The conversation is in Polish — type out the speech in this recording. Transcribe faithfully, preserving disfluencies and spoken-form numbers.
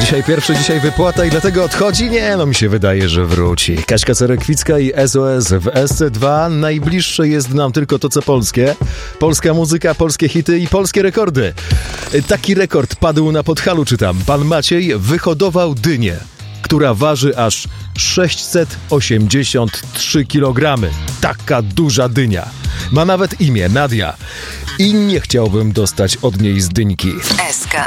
Dzisiaj pierwszy, dzisiaj wypłata i dlatego odchodzi? Nie, no mi się wydaje, że wróci. Kaśka Cerekwicka i S O S w S C dwa. Najbliższe jest nam tylko to, co polskie. Polska muzyka, polskie hity i polskie rekordy. Taki rekord padł na Podhalu, czytam. Pan Maciej wyhodował dynię, która waży aż sześćset osiemdziesiąt trzy kilogramy. Taka duża dynia. Ma nawet imię, Nadia. I nie chciałbym dostać od niej z dyńki. S K